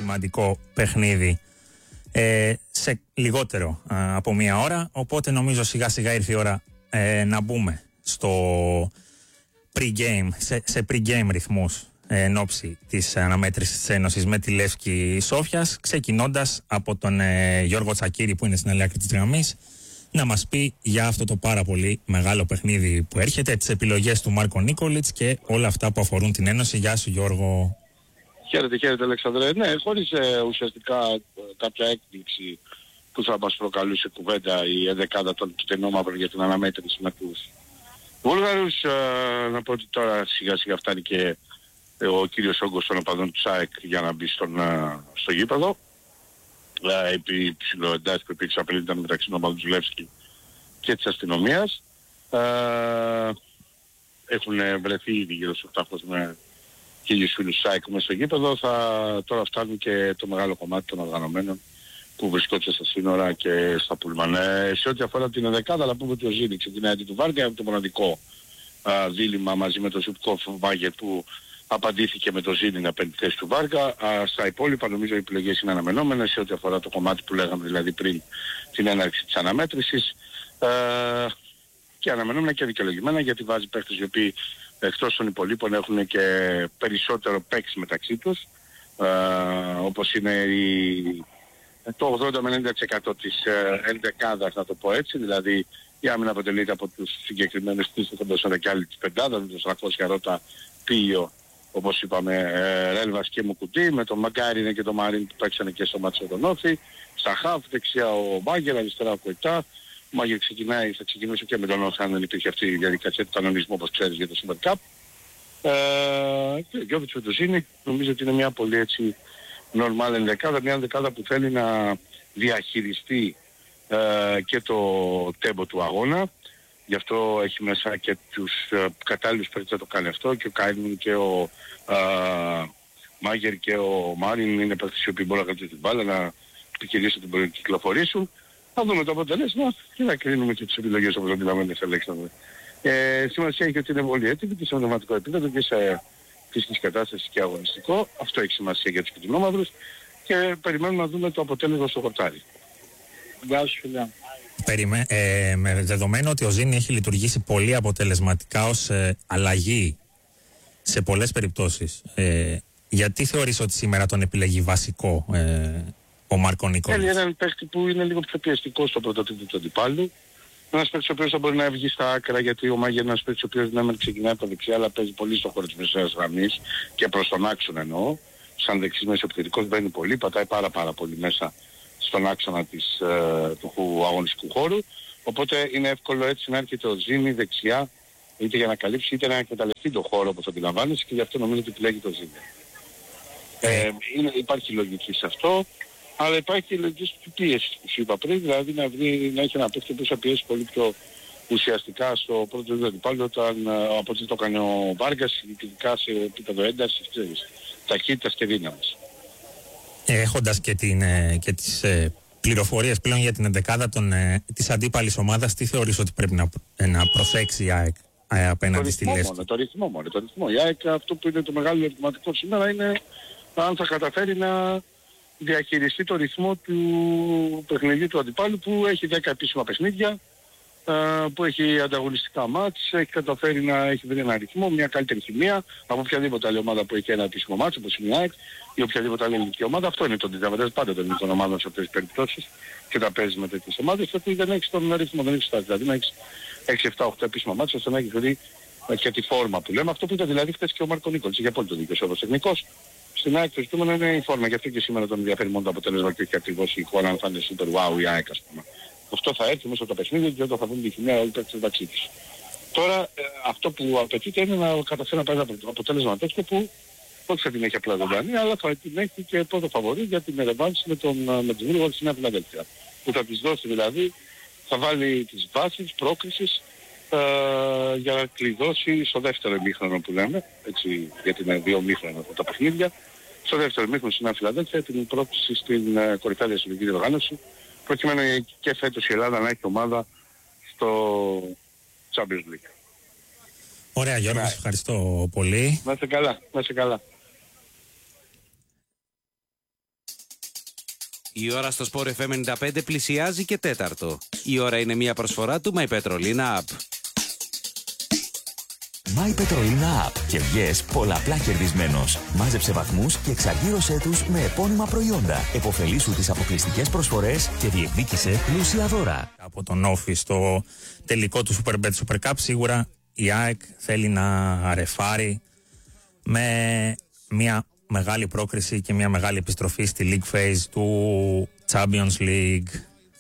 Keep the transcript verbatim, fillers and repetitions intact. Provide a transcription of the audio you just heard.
σημαντικό παιχνίδι ε, σε λιγότερο α, από μία ώρα, οπότε νομίζω σιγά σιγά ήρθε η ώρα ε, να μπούμε στο pre-game, σε, σε pre-game ρυθμούς ε, εν ώψη της αναμέτρησης της Ένωσης με τη Λεύσκη Σόφιας, ξεκινώντας από τον ε, Γιώργο Τσακίρη που είναι στην άλλη άκρη της γραμμής να μας πει για αυτό το πάρα πολύ μεγάλο παιχνίδι που έρχεται, τις επιλογές του Μάρκο Νίκολιτς και όλα αυτά που αφορούν την Ένωση. Γεια σου Γιώργο. Χαίρετε, χαίρετε Αλεξανδρέ. Ναι, χωρίς ε, ουσιαστικά κάποια έκπληξη που θα μας προκαλούσε κουβέντα η ενδεκάδα των Τενόμαυρων για την αναμέτρηση με τους Βούλγαρους. Ε, να πω ότι τώρα σιγά σιγά φτάνει και ε, ο κύριος όγκος των οπαδών του ΣΑΕΚ για να μπει στον, ε, στο γήπεδο. Ε, επί ψηλοεντάσεις που υπήρξαν πριν ήταν μεταξύ των οπαδών του Λεύσκη και της αστυνομίας. Ε, έχουν βρεθεί ήδη γύρω στους οκτακόσιους με χίλιους φίλους ΣΑΕΚ μέσα στο γήπεδο. Θα, τώρα φτάνουν και το μεγάλο κομμάτι των οργανωμένων που βρισκόντουσαν στα σύνορα και στα πούλμαν. Ε, σε ό,τι αφορά την ενδεκάδα, αλλά πούμε ότι ο Ζήνη ξεκινάει αντί του Βάρκα, το μοναδικό α, δίλημμα μαζί με τον Ζουπκόφ Βάγκερ που απαντήθηκε με το Ζήνη να παίρνει τη θέση του Βάρκα. Α, στα υπόλοιπα νομίζω οι επιλογές είναι αναμενόμενες σε ό,τι αφορά το κομμάτι που λέγαμε δηλαδή πριν την έναρξη της αναμέτρησης. Ε, και αναμενόμενα και δικαιολογημένα γιατί βάζει παίχτες οι οποίοι εκτός των υπολείπων έχουν και περισσότερο παίξει μεταξύ τους, ε, όπως είναι η, το ογδόντα με ενενήντα τοις εκατό της ε, ενδεκάδας, να το πω έτσι, δηλαδή η άμυνα αποτελείται από τους συγκεκριμένους τρεις του και άλλοι της πεντάδας, με τον Στρακώσια Ρώτα Πίιο, όπως είπαμε, ε, Ρέλβας και Μουκουτί, με τον Μακάρινε και τον Μαρίν που παίξανε και στο μάτσο τον Όφη, στα χαφ, δεξιά ο Μάγκερ, αριστερά ο Κοϊτά. Ο Μάγκερ ξεκινάει, θα ξεκινήσει και με τον Όφη αν δεν υπήρχε αυτή η διαδικασία του κανονισμού όπως ξέρεις για το Super Cup. Ε, και ο Γιώβιτς με το Ζήνη νομίζω ότι είναι μια πολύ έτσι normal ενδεκάδα, μια ενδεκάδα που θέλει να διαχειριστεί ε, και το τέμπο του αγώνα. Γι' αυτό έχει μέσα και τους ε, κατάλληλους παίκτες να το κάνει αυτό και ο Κάινιν και ο ε, Μάγκερ και ο Μάριν είναι παίκτες οι οποίοι μπορούν να κρατήσουν την μπάλα, να επικοινήσουν την μπορεί να κυκλοφορήσουν. Θα δούμε το αποτέλεσμα και να κρίνουμε και τις επιλογές όπως αντιλαμβάνεσαι Αλέξανδρε. Ε, σημασία έχει ότι είναι πολύ έτοιμοι και σε ονομαστικό επίπεδο και σε φυσικής κατάσταση και αγωνιστικό. Αυτό έχει σημασία για τους Κιτρινόμαυρους και περιμένουμε να δούμε το αποτέλεσμα στο χορτάρι. Γεια σου φίλε. Περιμέ, ε, με δεδομένο ότι ο Ζήνη έχει λειτουργήσει πολύ αποτελεσματικά ως ε, αλλαγή σε πολλές περιπτώσεις, ε, γιατί θεωρείς ότι σήμερα τον επιλέγει βασικό ε, ο Μάρκο Νίκολιτς? Θέλει έναν παίκτη που είναι λίγο πιο πιεστικό στο πρωτοτύπο του αντιπάλου. Ένας παίκτης ο οποίος θα μπορεί να βγει στα άκρα, γιατί ο Μάγερ είναι ένας παίκτης ο οποίος δεν ξεκινάει από δεξιά, αλλά παίζει πολύ στο χώρο της μεσαίας γραμμής και προς τον άξονα εννοώ. Σαν δεξής μεσοεπιθετικός μπαίνει πολύ, πατάει πάρα πάρα πολύ μέσα στον άξονα της, ε, του αγωνιστικού χώρου. Οπότε είναι εύκολο έτσι να έρχεται ο Ζήνη δεξιά, είτε για να καλύψει είτε να εκμεταλλευτεί τον χώρο όπως αντιλαμβάνεσαι και γι' αυτό νομίζω ότι επιλέγει το Ζήνη. Ε, είναι, υπάρχει λογική σε αυτό. Αλλά υπάρχει και η λογική του πίεση που σου είπα πριν, δηλαδή να, βρει, να έχει ένα παίκτη που θα πιέσει πολύ πιο ουσιαστικά στο πρώτο βίντεο αντιπάλου όταν από ό,τι το έκανε ο Βάργας, ειδικά σε επίπεδο έντασης, ξέρεις, ταχύτητας και δύναμης. Έχοντας και, την, και τις ε, πληροφορίες πλέον για την ενδεκάδα των, ε, της αντίπαλης ομάδας, τι θεωρείς ότι πρέπει να, να προσέξει η ΑΕΚ ε, απέναντι στη Λέσβη? Το ρυθμό μόνο, το ρυθμό. Η ΑΕΚ αυτό που είναι το μεγάλο ερωτηματικό σήμερα είναι αν θα καταφέρει να διαχειριστεί το ρυθμό του παιχνιδιού του αντιπάλου που έχει δέκα επίσημα παιχνίδια, που έχει ανταγωνιστικά μάτς, έχει καταφέρει να έχει βρει ένα ρυθμό, μια καλύτερη χημεία από οποιαδήποτε άλλη ομάδα που έχει ένα επίσημο μάτς όπως είναι η ΑΕΚ ή οποιαδήποτε άλλη ελληνική ομάδα. Αυτό είναι το αντιδαβατές πάντα των ελληνικών ομάδων σε αυτές τις περιπτώσεις και τα παίζεις με τέτοιες ομάδες, ότι δεν έχεις τον ρυθμό, δεν έχεις στάση, δηλαδή να έχεις έξι επτά οκτώ επίσημα μάτς ώστε να έχεις βρει και τη φόρμα που λέμε. Αυτό που ήταν δηλαδή χθες και ο Μάρκο Νίκολιτς, είχε απόλυτο δίκιο όπως τεχνικός. Στην ΑΕΚ το ζητούμενο είναι η φόρμα, γι' αυτό και σήμερα τον ενδιαφέρει μόνο το αποτέλεσμα και όχι ακριβώς η χώρα αν θα είναι super wow η ΑΕΚ ας πούμε. Αυτό θα έρθει μέσα από τα παιχνίδια και όταν θα βγουν τη χημεία όλοι παίξουν μεταξύ τους. Τώρα ε, αυτό που απαιτείται είναι να καταφέρει να πάρει ένα αποτέλεσμα τέτοιο που όχι θα την έχει απλά ζωντανή, αλλά θα την έχει και πρώτο φαβορί για την ερευνάνση με τον με την Βούλγαρη στη Νέα Φιλαδέλφια. Που θα της δώσει δηλαδή, θα βάλει τις βάσεις πρόκρισης ε, για να κλειδώσει στο δεύτερο ημίχρονο που λέμε, έτσι γιατί είναι δύο ημίχρονα τα παιχνίδια, στο δεύτερο ημίχρονο στη Νέα Φιλαδέλφια την πρόκριση στην ε, κορυφαία διασυλλογική διοργάνωση, προκειμένου και φέτος η Ελλάδα να έχει ομάδα στο Champions League. Ωραία Γιώργο, σας ευχαριστώ πολύ. Να είστε καλά, να είστε καλά. Η ώρα στο Sport εφ εμ ενενήντα πέντε πλησιάζει και τέταρτο. Η ώρα είναι μια προσφορά του My Petrolina App. My Petrolina App και βγες πολλαπλά κερδισμένος. Μάζεψε βαθμούς και εξαργύρωσέ τους με επώνυμα προϊόντα. Εποφελήσου τις αποκλειστικές προσφορές και διεκδίκησε πλούσια δώρα. Από τον Όφη στο τελικό του Superbet Super Cup, σίγουρα η ΑΕΚ θέλει να ρεφάρει με μια μεγάλη πρόκριση και μια μεγάλη επιστροφή στη League Phase του Champions League.